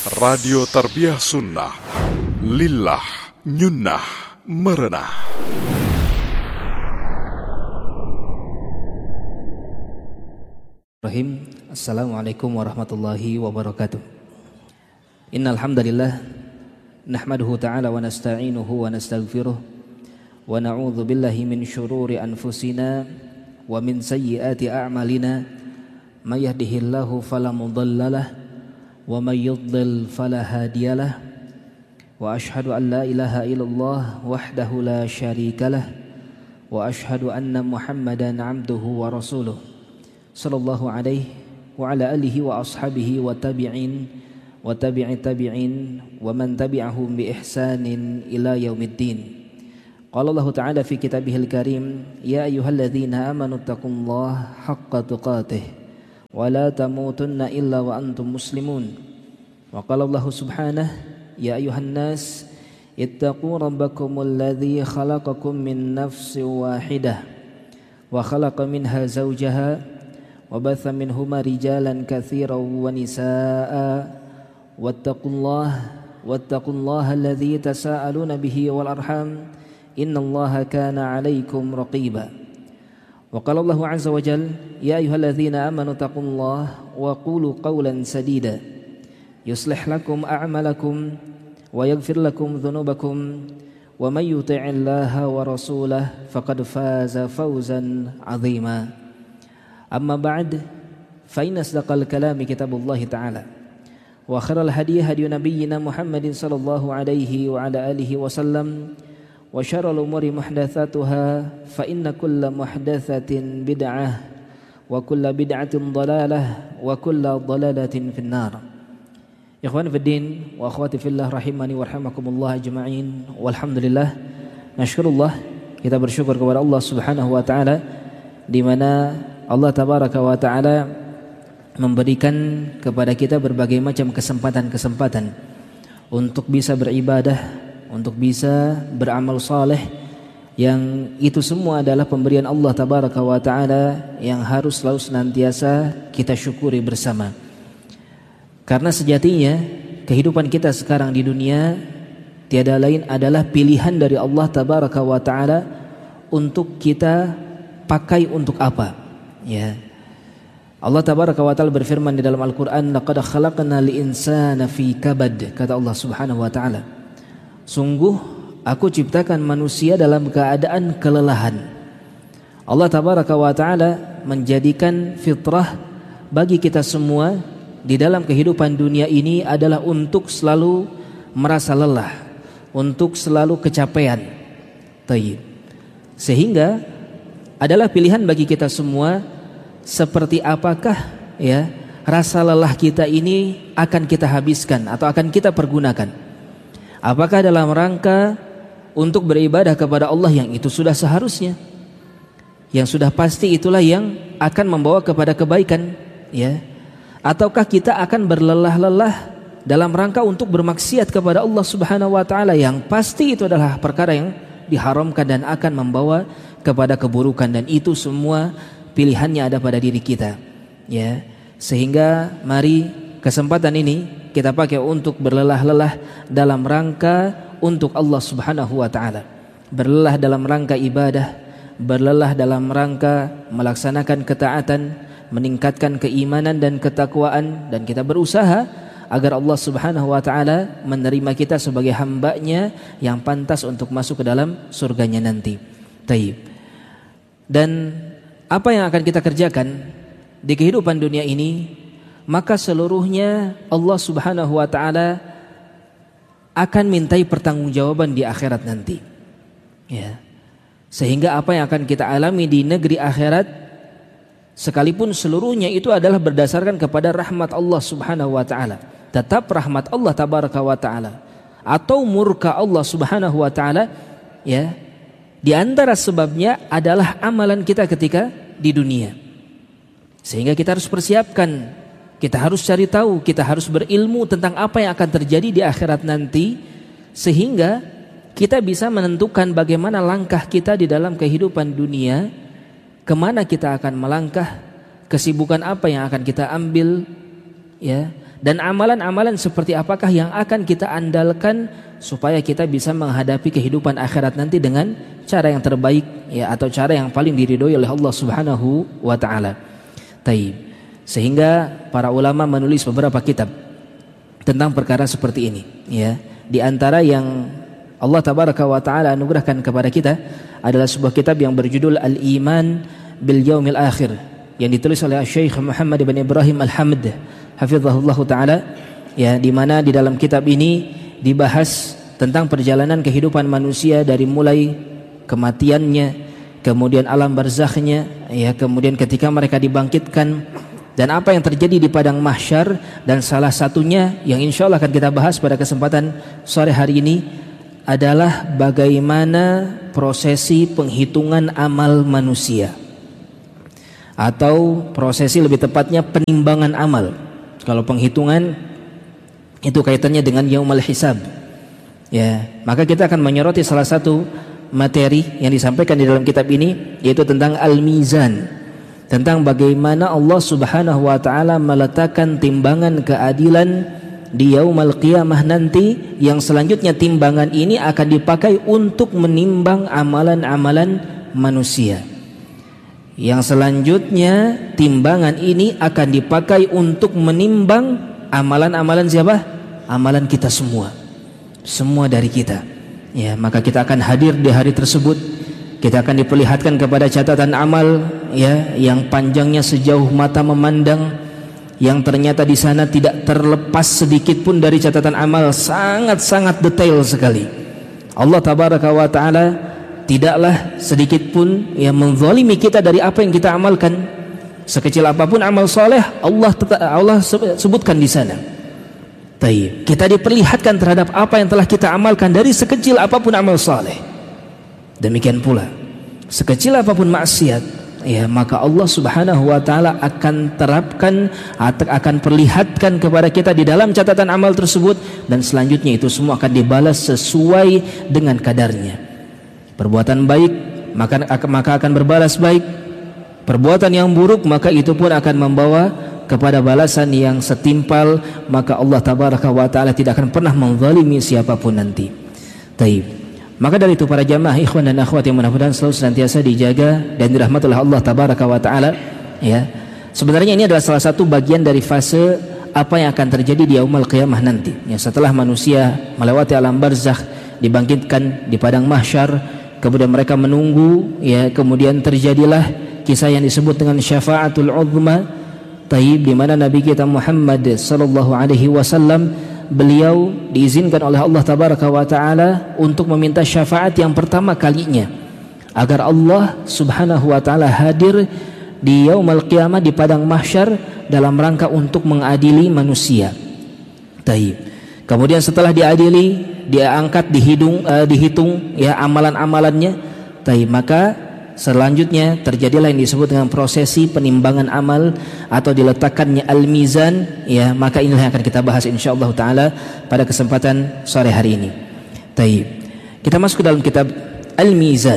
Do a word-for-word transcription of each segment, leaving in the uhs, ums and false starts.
Radio Tarbiyah Sunnah, Lillah, Nyunnah, Merenah. Rahim. Assalamualaikum warahmatullahi wabarakatuh. Innal hamdalillah nahmaduhu ta'ala wa nasta'inuhu wa nastaghfiruh wa na'udzu billahi min syururi anfusina wa min sayyiati a'malina may yahdihillahu fala mudhillalah wa may yudlil fala hadiyalah wa ashhadu an la ilaha illallah wahdahu la syarikalah wa ashhadu anna Muhammadan 'abduhu wa rasuluh sallallahu alaihi wa ala alihi wa ashabihi wa tabi'in wa tabi'i tabi'in wa man tabi'ahum bi ihsanin ila yaumiddin. Qala Allah Ta'ala fi kitabihil karim, ya ayyuhalladzina amanu taqullaha haqqa tuqatih wa la tamutunna illa wa antum muslimun. Wa qala Allah subhanahu, ya ayyuhan nas ittaqu rabbakumul ladzi khalaqakum min nafsin wahidah wa khalaqa minha zawjaha وبث منهما رجالا كثيرا ونساء واتقوا الله واتقوا الله الذي تساءلون به والأرحام إن الله كان عليكم رقيبا. وقال الله عز وجل يا أيها الذين آمنوا اتقوا الله وقولوا قولا سديدا يصلح لكم أعمالكم ويغفر لكم ذنوبكم ومن يطع الله ورسوله فقد فاز فوزا عظيما. Amma ba'd, fa inna asdaqal kalami kitabullah ta'ala wa khairal hadi hadi nabiyyina Muhammadin sallallahu alaihi wa ala alihi wasallam wa syarrul umuri muhdatsatuha fa inna kulla muhdatsatin bid'ah wa kulla bid'atin dhalalah wa kulla dhalalatin finnar. Ikhwan fiddin wa akhwati fillah rahimani wa rahimakumullah ajma'in. Walhamdulillah, nasykurullah, kita bersyukur kepada Allah Subhanahu wa taala di mana Allah Tabaraka wa Ta'ala memberikan kepada kita berbagai macam kesempatan-kesempatan untuk bisa beribadah, untuk bisa beramal saleh, yang itu semua adalah pemberian Allah Tabaraka wa Ta'ala yang harus selalu senantiasa kita syukuri bersama. Karena sejatinya kehidupan kita sekarang di dunia tiada lain adalah pilihan dari Allah Tabaraka wa Ta'ala untuk kita pakai untuk apa. Ya, Allah Tabaraka wa Ta'ala berfirman di dalam Al-Quran, laqad khalaqnal insana fi kabad, kata Allah Subhanahu wa Ta'ala, sungguh aku ciptakan manusia dalam keadaan kelelahan. Allah Tabaraka wa Ta'ala menjadikan fitrah bagi kita semua di dalam kehidupan dunia ini adalah untuk selalu merasa lelah, untuk selalu kecapean. Tayyib. Sehingga adalah pilihan bagi kita semua seperti apakah ya rasa lelah kita ini akan kita habiskan atau akan kita pergunakan. Apakah dalam rangka untuk beribadah kepada Allah yang itu sudah seharusnya, yang sudah pasti itulah yang akan membawa kepada kebaikan, ya, ataukah kita akan berlelah-lelah dalam rangka untuk bermaksiat kepada Allah Subhanahu wa taala yang pasti itu adalah perkara yang diharamkan dan akan membawa kepada keburukan, dan itu semua pilihannya ada pada diri kita, ya. Sehingga mari kesempatan ini kita pakai untuk berlelah-lelah dalam rangka untuk Allah Subhanahu wa taala. Berlelah dalam rangka ibadah, berlelah dalam rangka melaksanakan ketaatan, meningkatkan keimanan dan ketakwaan, dan kita berusaha agar Allah Subhanahu wa taala menerima kita sebagai hamba-Nya yang pantas untuk masuk ke dalam surganya nanti. Taib. Dan apa yang akan kita kerjakan di kehidupan dunia ini, maka seluruhnya Allah Subhanahu wa taala akan mintai pertanggungjawaban di akhirat nanti. Ya. Sehingga apa yang akan kita alami di negeri akhirat, sekalipun seluruhnya itu adalah berdasarkan kepada rahmat Allah Subhanahu wa taala, tetap rahmat Allah Tabaraka wa taala atau murka Allah Subhanahu wa taala, ya. Di antara sebabnya adalah amalan kita ketika di dunia. Sehingga kita harus persiapkan, kita harus cari tahu, kita harus berilmu tentang apa yang akan terjadi di akhirat nanti, sehingga kita bisa menentukan bagaimana langkah kita di dalam kehidupan dunia, kemana kita akan melangkah, kesibukan apa yang akan kita ambil, ya, Dan amalan-amalan seperti apakah yang akan kita andalkan supaya kita bisa menghadapi kehidupan akhirat nanti dengan cara yang terbaik ya, atau cara yang paling diridhoi oleh Allah Subhanahu wa taala. Taib. Sehingga para ulama menulis beberapa kitab tentang perkara seperti ini ya. Di antara yang Allah tabaraka wa taala anugerahkan kepada kita adalah sebuah kitab yang berjudul Al-Iman bil Yaumil Akhir yang ditulis oleh Syekh Muhammad bin Ibrahim Al-Hamd hafizahullah taala ya, di mana di dalam kitab ini dibahas tentang perjalanan kehidupan manusia dari mulai kematiannya, kemudian alam barzakhnya ya, kemudian ketika mereka dibangkitkan dan apa yang terjadi di padang mahsyar, dan salah satunya yang insya Allah akan kita bahas pada kesempatan sore hari ini adalah bagaimana prosesi penghitungan amal manusia, atau prosesi lebih tepatnya penimbangan amal. Kalau penghitungan itu kaitannya dengan yaumul hisab ya, maka kita akan menyoroti salah satu materi yang disampaikan di dalam kitab ini, yaitu tentang al-mizan, tentang bagaimana Allah Subhanahu wa taala meletakkan timbangan keadilan di yaumul qiyamah nanti, yang selanjutnya timbangan ini akan dipakai untuk menimbang amalan-amalan manusia. Yang selanjutnya timbangan ini akan dipakai untuk menimbang amalan-amalan siapa? Amalan kita semua. Semua dari kita. Ya, maka kita akan hadir di hari tersebut. Kita akan diperlihatkan kepada catatan amal ya, yang panjangnya sejauh mata memandang, yang ternyata di sana tidak terlepas sedikit pun dari catatan amal, sangat-sangat detail sekali. Allah tabaraka wa taala tidaklah sedikit pun yang menzalimi kita dari apa yang kita amalkan. Sekecil apapun amal soleh, Allah Allah sebutkan di sana. Taib. Kita diperlihatkan terhadap apa yang telah kita amalkan dari sekecil apapun amal soleh. Demikian pula sekecil apapun maksiat ya, maka Allah Subhanahu wa taala akan terapkan atau akan perlihatkan kepada kita di dalam catatan amal tersebut, dan selanjutnya itu semua akan dibalas sesuai dengan kadarnya. Perbuatan baik maka maka akan berbalas baik, perbuatan yang buruk maka itu pun akan membawa kepada balasan yang setimpal, maka Allah tabaraka wa taala tidak akan pernah menzalimi siapapun nanti. Taib. Maka dari itu para jamaah ikhwan dan akhwat yang mudah-mudahan selalu senantiasa dijaga dan dirahmati oleh Allah tabaraka wa taala ya. Sebenarnya ini adalah salah satu bagian dari fase apa yang akan terjadi di yaumul qiyamah nanti. Ya, setelah manusia melewati alam barzakh, dibangkitkan di padang mahsyar, kemudian mereka menunggu ya, kemudian terjadilah kisah yang disebut dengan syafaatul uzma, taib, di mana Nabi kita Muhammad sallallahu alaihi wasallam beliau diizinkan oleh Allah tabaraka wa taala untuk meminta syafaat yang pertama kalinya, agar Allah Subhanahu wa taala hadir di yaumul qiyamah di padang mahsyar dalam rangka untuk mengadili manusia. Taib. Kemudian setelah diadili, dia angkat dihidung, uh, dihitung ya amalan-amalannya. Taib. Maka selanjutnya terjadilah yang disebut dengan prosesi penimbangan amal atau diletakkannya al-mizan ya, maka inilah yang akan kita bahas insyaallah taala pada kesempatan sore hari ini. Taib. Kita masuk ke dalam kitab Al-Mizan.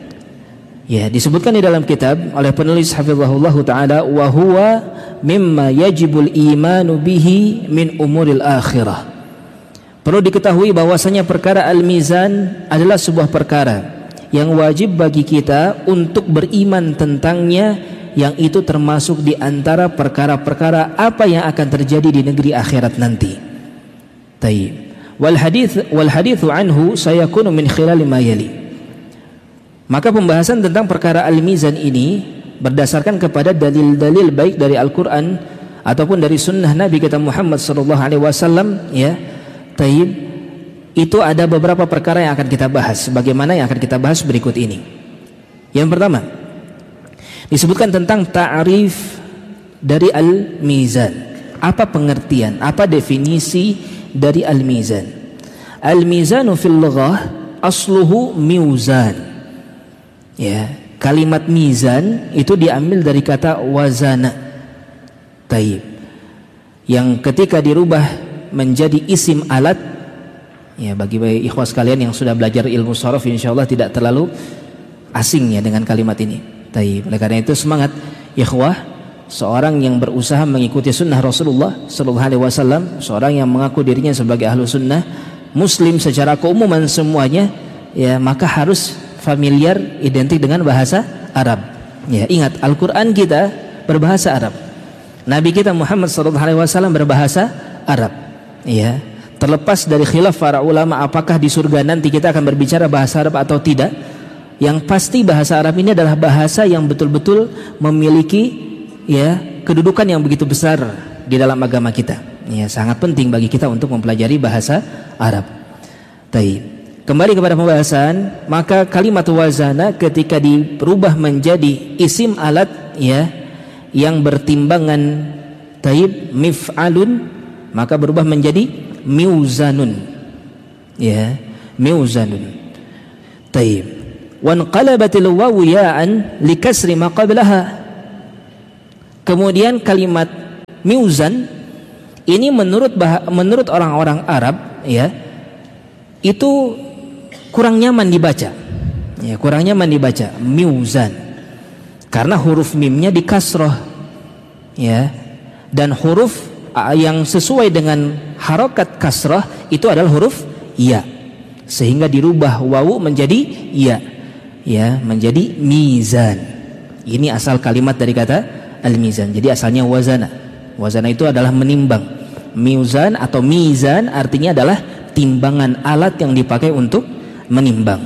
Ya, disebutkan di dalam kitab oleh penulis hafizahullah taala, wa huwa mimma yajibul imanu bihi min umuril akhirah. Perlu diketahui bahwasanya perkara al-mizan adalah sebuah perkara yang wajib bagi kita untuk beriman tentangnya, yang itu termasuk di antara perkara-perkara apa yang akan terjadi di negeri akhirat nanti. Taib. Wal hadits wal haditsu anhu sayakunu min khilal ma yali. Maka pembahasan tentang perkara al-mizan ini berdasarkan kepada dalil-dalil baik dari Al-Qur'an ataupun dari sunnah Nabi kita Muhammad sallallahu alaihi wasallam ya. Taib. Itu ada beberapa perkara yang akan kita bahas, bagaimana yang akan kita bahas berikut ini. Yang pertama, disebutkan tentang ta'rif dari al-mizan. Apa pengertian, apa definisi dari al-mizan? Al-mizanu fil lughah asluhu miuzan. Ya, kalimat mizan itu diambil dari kata wazana. Taib. Yang ketika dirubah menjadi isim alat, ya, bagi ikhwas sekalian yang sudah belajar ilmu sharaf insyaallah tidak terlalu asing ya dengan kalimat ini. Taib. Oleh karena itu semangat ikhwah seorang yang berusaha mengikuti sunnah Rasulullah Sallallahu Alaihi Wasallam, seorang yang mengaku dirinya sebagai ahlu sunnah, muslim secara keumuman semuanya, ya maka harus familiar, identik dengan bahasa Arab. Ya, ingat Al-Quran kita berbahasa Arab, Nabi kita Muhammad Sallallahu Alaihi Wasallam berbahasa Arab. Ya, terlepas dari khilaf para ulama apakah di surga nanti kita akan berbicara bahasa Arab atau tidak, yang pasti bahasa Arab ini adalah bahasa yang betul-betul memiliki ya kedudukan yang begitu besar di dalam agama kita. Ya, sangat penting bagi kita untuk mempelajari bahasa Arab. Taib. Kembali kepada pembahasan, maka kalimat wazana ketika dirubah menjadi isim alat ya yang bertimbangan taib mif'alun, maka berubah menjadi miuzanun. Ya, miuzanun. Taib. Wanqalabatil wawu ya'an likasri ma qablaha. Kemudian kalimat miuzan ini menurut bah- menurut orang-orang Arab ya itu kurang nyaman dibaca. Ya, kurang nyaman dibaca miuzan. Karena huruf mimnya di kasroh. Ya. Dan huruf yang sesuai dengan harokat kasroh itu adalah huruf ya. Sehingga dirubah wawu menjadi ya. Ya, menjadi mizan. Ini asal kalimat dari kata al-mizan. Jadi asalnya wazana. Wazana itu adalah menimbang. Mizan atau mizan artinya adalah timbangan, alat yang dipakai untuk menimbang.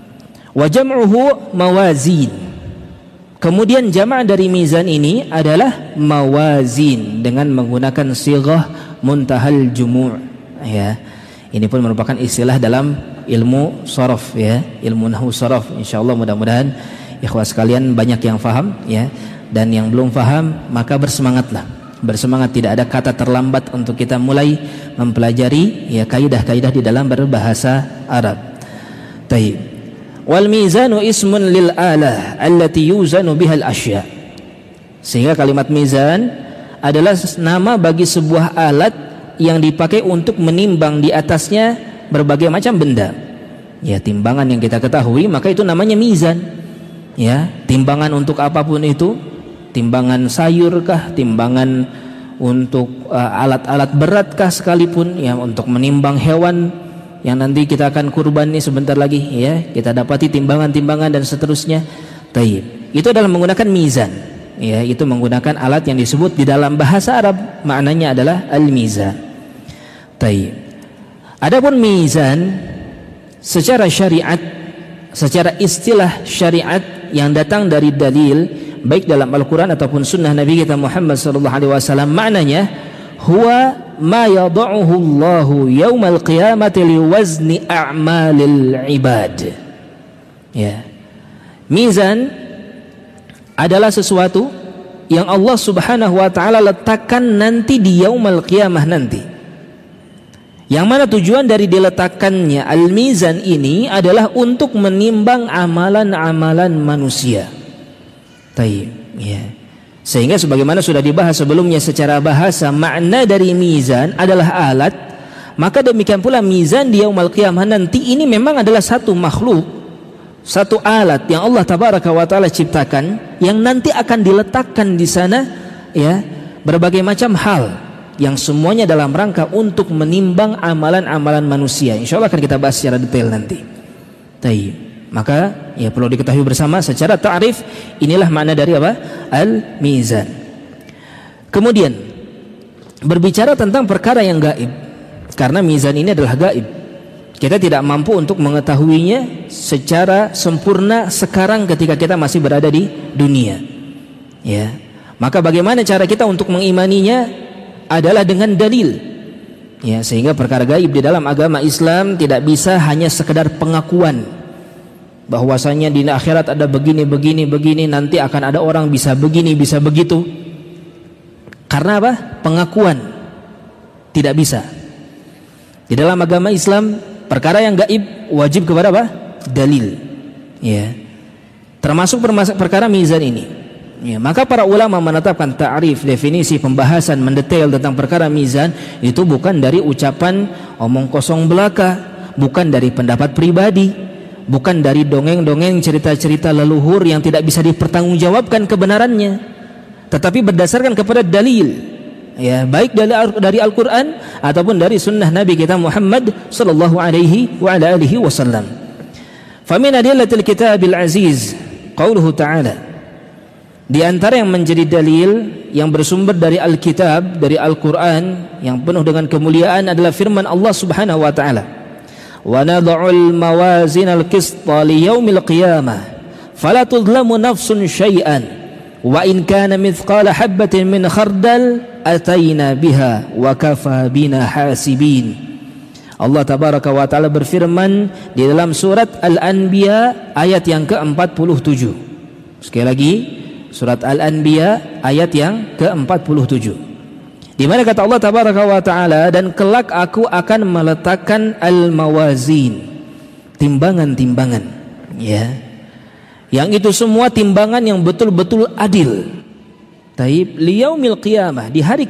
Wa jam'uhu mawazin. Kemudian jama' dari mizan ini adalah mawazin dengan menggunakan sighah muntahal jumu'. Ya. Ini pun merupakan istilah dalam ilmu sharaf ya, ilmu nahwu sharaf. Insyaallah mudah-mudahan ikhwah sekalian banyak yang faham ya. Dan yang belum faham maka bersemangatlah. Bersemangat, tidak ada kata terlambat untuk kita mulai mempelajari ya kaidah-kaidah di dalam berbahasa Arab. Taib. Wal mizanu ismun lil alah allati yuzanu bihal asya. Sehingga kalimat mizan adalah nama bagi sebuah alat yang dipakai untuk menimbang di atasnya berbagai macam benda. Ya, timbangan yang kita ketahui maka itu namanya mizan. Ya, timbangan untuk apapun itu, timbangan sayur kah, timbangan untuk uh, alat-alat berat kah sekalipun, ya untuk menimbang hewan yang nanti kita akan kurban nih sebentar lagi, ya kita dapati timbangan-timbangan dan seterusnya. Taib. Itu adalah menggunakan mizan. Ya, itu menggunakan alat yang disebut di dalam bahasa Arab maknanya adalah al-mizan. Taib. Adapun mizan secara syariat, secara istilah syariat yang datang dari dalil baik dalam Al-Quran ataupun sunnah Nabi kita Muhammad sallallahu alaihi wasallam, maknanya huwa ma yad'uhu Allahu yaumal qiyamati liwazni a'malil ibad. Ya. Mizan adalah sesuatu yang Allah Subhanahu wa taala letakkan nanti di yaumul qiyamah nanti. Yang mana tujuan dari diletakkannya al-mizan ini adalah untuk menimbang amalan-amalan manusia. Taib, ya. Sehingga sebagaimana sudah dibahas sebelumnya secara bahasa, makna dari mizan adalah alat, maka demikian pula mizan di yaumul qiyamah nanti ini memang adalah satu makhluk, satu alat yang Allah tabaraka wa taala ciptakan yang nanti akan diletakkan di sana, ya, berbagai macam hal yang semuanya dalam rangka untuk menimbang amalan-amalan manusia. Insya Allah akan kita bahas secara detail nanti. Taib. Maka ya perlu diketahui bersama secara ta'rif inilah makna dari apa? Al-mizan. Kemudian berbicara tentang perkara yang gaib, karena mizan ini adalah gaib. Kita tidak mampu untuk mengetahuinya secara sempurna sekarang ketika kita masih berada di dunia. Ya. Maka bagaimana cara kita untuk mengimaninya? Adalah dengan dalil. Ya, sehingga perkara gaib di dalam agama Islam tidak bisa hanya sekedar pengakuan bahwasanya di akhirat ada begini begini begini, nanti akan ada orang bisa begini bisa begitu. Karena apa? Pengakuan. Tidak bisa. Di dalam agama Islam perkara yang gaib wajib kepada apa? Dalil. Ya. Termasuk perkara mizan ini. Ya, maka para ulama menetapkan ta'rif, definisi, pembahasan mendetail tentang perkara mizan itu bukan dari ucapan omong kosong belaka, bukan dari pendapat pribadi, bukan dari dongeng-dongeng cerita-cerita leluhur yang tidak bisa dipertanggungjawabkan kebenarannya. tetapi berdasarkan kepada dalil, ya, baik dari dari Al-Qur'an ataupun dari sunnah Nabi kita Muhammad sallallahu alaihi wa ala alihi wasallam. Fa min adillatil kitabil aziz qauluhu ta'ala, di antara yang menjadi dalil yang bersumber dari Alkitab, dari Al-Qur'an yang penuh dengan kemuliaan adalah firman Allah Subhanahu wa taala, wa nad'ul mawazinal qista liyaumil qiyamah fala tudlamu nafsun syai'an wa in kana mithqala habatin min khardal ataina biha wa kafa bina hasibin. Allah tabaraka wa taala berfirman di dalam surat Al-Anbiya ayat yang ke empat puluh tujuh. Sekali lagi, surat Al-Anbiya ayat yang ke empat puluh tujuh, di mana kata Allah tabaraka wa taala, dan kelak aku akan meletakkan al-mawazin, timbangan-timbangan, ya, yang itu semua timbangan yang betul-betul adil. Taib liyaumil qiyamah, di hari